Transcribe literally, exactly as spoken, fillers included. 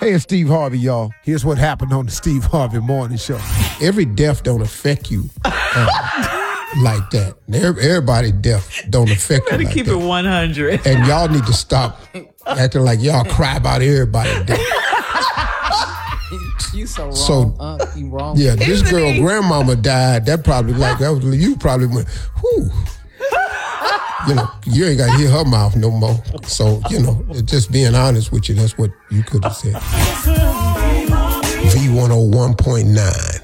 Hey, it's Steve Harvey, y'all. Here's what happened on the Steve Harvey Morning Show. Every death don't affect you uh, like that. Everybody death don't affect you, you like keep that. It one hundred. And y'all need to stop acting like y'all cry about everybody death. You so wrong, so, uh, you wrong. Yeah, this Isn't girl he? grandmama died. That probably like that was you probably went, whew. You know, you ain't got to hear her mouth no more. So, you know, just being honest with you, that's what you could have said. V one oh one point nine.